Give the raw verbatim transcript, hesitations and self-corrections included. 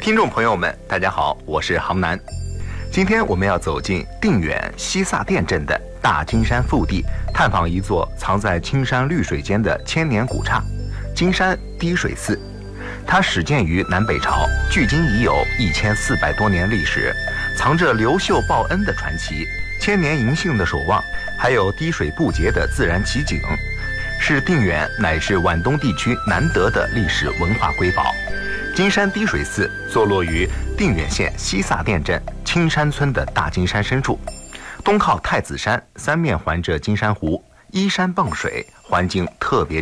听众朋友们，大家好，我是杭南。今天我们要走进定远西萨店镇的大金山腹地，探访一座藏在青山绿水间的千年古刹——金山滴水寺。它始建于南北朝，距今已有一千四百多年历史，藏着刘秀报恩的传奇、千年银杏的守望，还有滴水不竭的自然奇景，是定远乃是皖东地区难得的历史文化瑰宝。金山滴水寺坐落于定远县西萨店镇青山村的大金山深处，东靠太子山，三面环着金山湖，依山傍水，环境特别